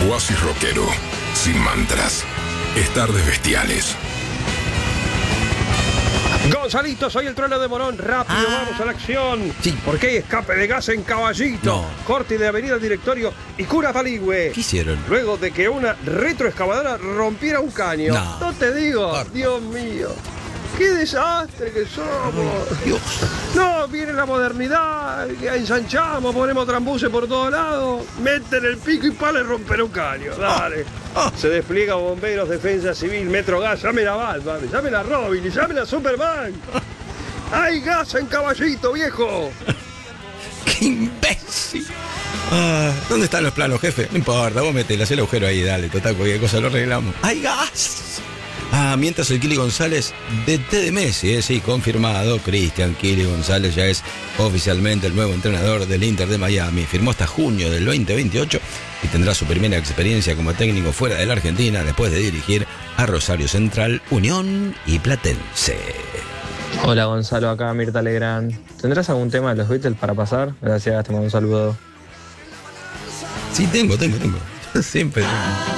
Oasis rockero, sin mantras. Es Tardes Bestiales. Gonzalito, soy el trueno de Morón. Rápido, vamos a la acción. Sí. Porque hay escape de gas en Caballito. No. Corte de Avenida Directorio y Cura Paligüe. ¿Qué hicieron? Luego de que una retroexcavadora rompiera un caño. No. te digo, Por- Dios mío. ¡Qué desastre que somos! Dios. No, viene la modernidad, ensanchamos, ponemos trambuces por todos lados, meten el pico y pala y romper un caño, dale. Se despliega bomberos, defensa civil, Metro Gas, llamen a Batman, llamen a Robin y llamen a Superman. ¡Hay gas en Caballito, viejo! ¡Qué imbécil! ¿Dónde están los planos, jefe? No importa, vos metele, hacé el agujero ahí, dale, total, cualquier cosa lo arreglamos. ¡Hay gas! Mientras el Kili González DT de Messi, sí, confirmado. Cristian Kili González ya es oficialmente el nuevo entrenador del Inter de Miami. Firmó hasta junio del 2028 y tendrá su primera experiencia como técnico fuera de la Argentina después de dirigir a Rosario Central, Unión y Platense. Hola Gonzalo, acá Mirta Legrand. ¿Tendrás algún tema de los Beatles para pasar? Gracias, te mando un saludo. Sí, tengo. Siempre.